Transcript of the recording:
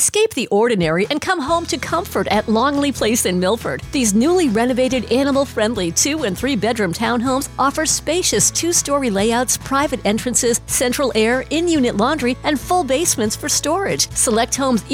Escape the ordinary and come home to comfort at Longley Place in Milford. These newly renovated, animal-friendly 2- and 3-bedroom townhomes offer spacious 2-story layouts, private entrances, central air, in-unit laundry, and full basements for storage. Select homes